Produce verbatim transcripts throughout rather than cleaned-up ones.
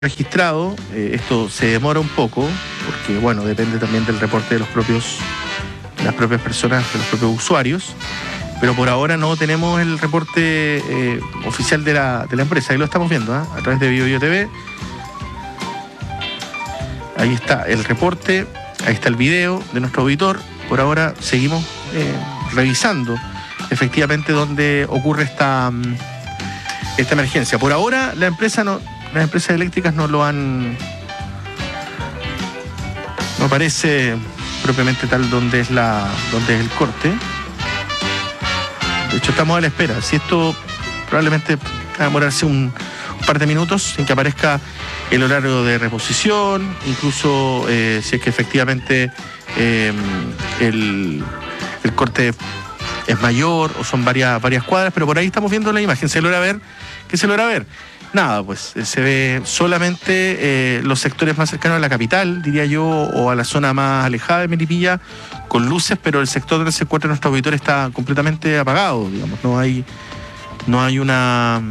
registrado, eh, esto se demora un poco, porque bueno, depende también del reporte de los propios, de las propias personas, de los propios usuarios, pero por ahora no tenemos el reporte eh, oficial de la, de la empresa. Ahí lo estamos viendo, ¿eh? A través de BioBio T V. Ahí está el reporte, ahí está el video de nuestro auditor. Por ahora seguimos eh, revisando efectivamente dónde ocurre esta, esta emergencia. Por ahora la empresa no... Las empresas eléctricas no lo han... No parece propiamente tal donde es la donde es el corte. De hecho, estamos a la espera. Si esto probablemente va a demorarse un, un par de minutos sin que aparezca el horario de reposición, incluso eh, si es que efectivamente eh, el, el corte es mayor o son varias, varias cuadras, pero por ahí estamos viendo la imagen. ¿Se logra ver? ¿Qué se logra ver? Nada, pues se ve solamente eh, los sectores más cercanos a la capital, diría yo, o a la zona más alejada de Melipilla, con luces, pero el sector donde se encuentra nuestro auditor está completamente apagado, digamos, no hay, no hay una...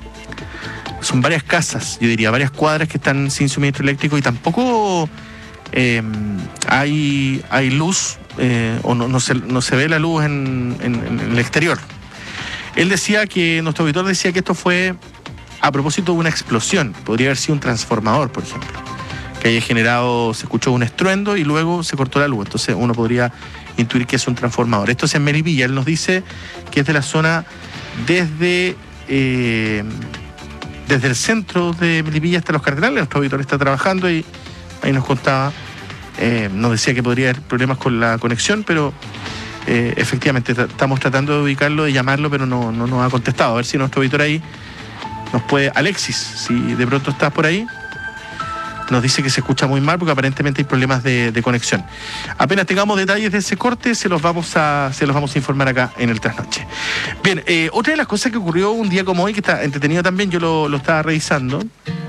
Son varias casas, yo diría, varias cuadras que están sin suministro eléctrico y tampoco eh, hay, hay luz, eh, o no, no, se, no se ve la luz en, en, en el exterior. Él decía que, nuestro auditor decía que esto fue a propósito de una explosión. Podría haber sido un transformador, por ejemplo, que haya generado, se escuchó un estruendo y luego se cortó la luz. Entonces uno podría intuir que es un transformador. Esto es en Melipilla. Él nos dice que es de la zona desde, eh, desde el centro de Melipilla hasta Los Cardenales. Nuestro auditor está trabajando y ahí nos contaba, eh, nos decía que podría haber problemas con la conexión, pero eh, efectivamente estamos tratando de ubicarlo, de llamarlo, pero no, no nos ha contestado. A ver si nuestro auditor ahí nos puede... Alexis, si de pronto estás por ahí, nos dice que se escucha muy mal porque aparentemente hay problemas de, de conexión. Apenas tengamos detalles de ese corte, se los vamos a, se los vamos a informar acá en el Trasnoche. Bien, eh, otra de las cosas que ocurrió un día como hoy, que está entretenido también, yo lo, lo estaba revisando.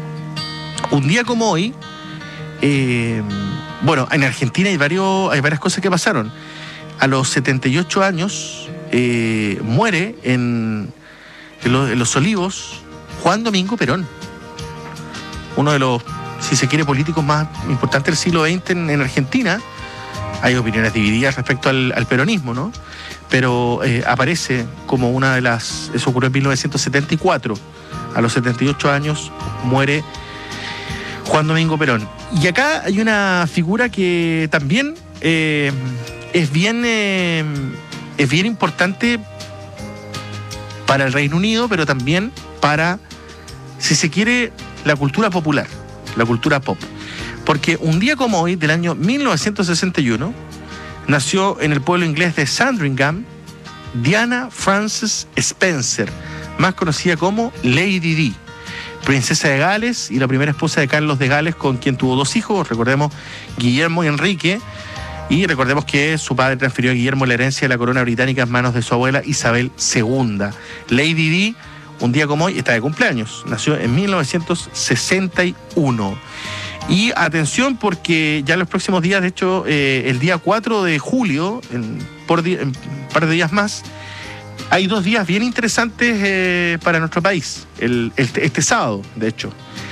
Un día como hoy, eh, bueno, en Argentina hay, varios, hay varias cosas que pasaron. A los setenta y ocho años eh, muere en, en, los, en Los Olivos Juan Domingo Perón, uno de los, si se quiere, políticos más importantes del siglo veinte en, en Argentina. Hay opiniones divididas respecto al, al peronismo, ¿no? Pero eh, aparece como una de las... Eso ocurrió en mil novecientos setenta y cuatro. A los setenta y ocho años muere Juan Domingo Perón. Y acá hay una figura que también eh, es bien, eh, es bien importante para el Reino Unido, pero también para, si se quiere, la cultura popular, la cultura pop. Porque un día como hoy, del año mil novecientos sesenta y uno, nació en el pueblo inglés de Sandringham Diana Frances Spencer, más conocida como Lady Di, princesa de Gales y la primera esposa de Carlos de Gales, con quien tuvo dos hijos, recordemos, Guillermo y Enrique. Y recordemos que su padre transfirió a Guillermo la herencia de la corona británica en manos de su abuela Isabel segunda. Lady Di, un día como hoy, está de cumpleaños. Nació en mil novecientos sesenta y uno. Y atención, porque ya en los próximos días, de hecho, eh, el día cuatro de julio, en, por di- en un par de días más, hay dos días bien interesantes eh, para nuestro país. El, el, este sábado, de hecho,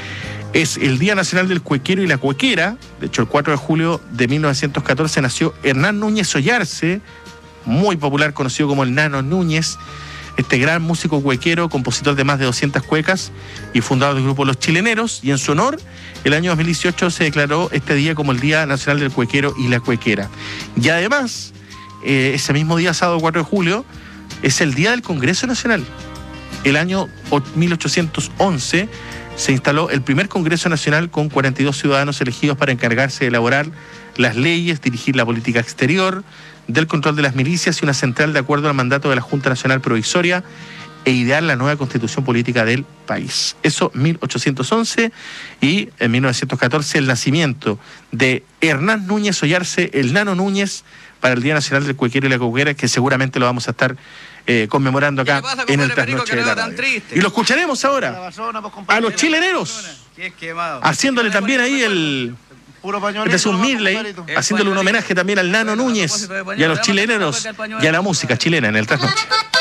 es el Día Nacional del Cuequero y la Cuequera. De hecho, el cuatro de julio de mil novecientos catorce nació Hernán Núñez Ollarse, muy popular, conocido como el Nano Núñez, este gran músico cuequero, compositor de más de doscientas cuecas y fundador del grupo Los Chileneros. Y en su honor, el año dos mil dieciocho se declaró este día como el Día Nacional del Cuequero y la Cuequera. Y además, eh, ese mismo día, sábado cuatro de julio, es el Día del Congreso Nacional. El año mil ochocientos once se instaló el primer Congreso Nacional con cuarenta y dos ciudadanos elegidos para encargarse de elaborar las leyes, dirigir la política exterior, del control de las milicias y una central de acuerdo al mandato de la Junta Nacional Provisoria e idear la nueva constitución política del país. Eso mil ochocientos once, y en mil novecientos catorce el nacimiento de Hernán Núñez Ollarse, el Nano Núñez, para el Día Nacional del Cuequero y la Cuequera, que seguramente lo vamos a estar eh, conmemorando acá en el Trasnoche de la Radio. Y lo escucharemos ahora a los chileneros, haciéndole también ahí el... Este es un Mirley, haciéndole un homenaje también al Nano Núñez y a los chileneros y a la música chilena en el Trasnoche.